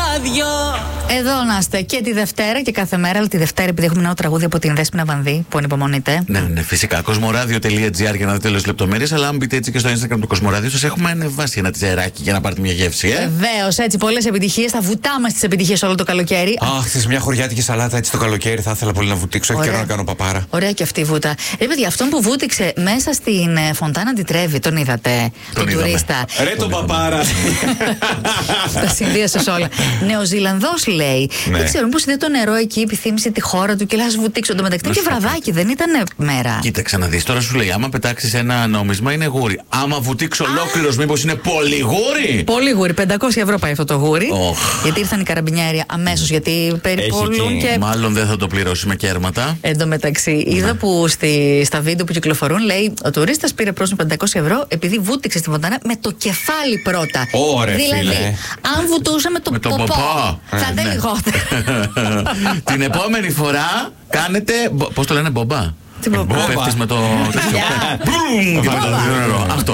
ράδιο. Εδώ να είστε και τη Δευτέρα και κάθε μέρα, αλλά τη Δευτέρα επειδή έχουμε νέο τραγούδι από την Δέσποινα Βανδύ που ανυπομονείτε. Ναι, φυσικά. Κοσμοράδιο.gr για να δείτε όλες τις λεπτομέρειες. Αλλά αν μπείτε έτσι και στο Instagram του Κοσμοράδιο, σας έχουμε ανεβάσει ένα τιζεράκι για να πάρετε μια γεύση, Βεβαίως, έτσι. Πολλές επιτυχίες. Θα βουτάμε στις επιτυχίες όλο το καλοκαίρι. Αχ, θες μια χωριάτικη σαλάτα έτσι το καλοκαίρι. Θα ήθελα πολύ να βουτήξω. Έχει καιρό να κάνω παπάρα. Ωραία και αυτή η βούτα. Ρε παιδιά, αυτόν που βούτυξε μέσα στην Φοντάνα τη Τρέβη, τον είδατε? Τον τουρίστα. Ρε τον παπάρα. Τα συνδύασες όλα. Νεοζηλανδός λέει. Δεν ξέρω, μήπως είδε το νερό εκεί, επιθύμησε τη χώρα του και λέει: ας βουτήξω. Το μεταξύ και βραδάκι, δεν ήταν μέρα. Κοίταξε να δεις, τώρα σου λέει: άμα πετάξεις ένα νόμισμα είναι γούρι. Άμα βουτήξω ολόκληρος, μήπως είναι πολύ γούρι. Πολύ γούρι, 500 ευρώ πάει αυτό το γούρι. Γιατί ήρθαν οι καραμπινιάροι αμέσως, γιατί περιπολούν και. Μάλλον δεν θα το πληρώσει με κέρματα. Εν τω μεταξύ, είδα που στα βίντεο που κυκλοφορούν λέει: ο τουρίστας πήρε πρόσωπο 500 ευρώ επειδή βούτυξε στη Φοντάνα με το κεφάλι πρώτα. Ωραία, δηλαδή, φίλε. αν βουτούσα με το ποπό, θα ήταν λιγότερο. Την επόμενη φορά κάνετε. Πώς το λένε, μπομπά. Τι μπομπά. Πέφτεις με το. Αυτό.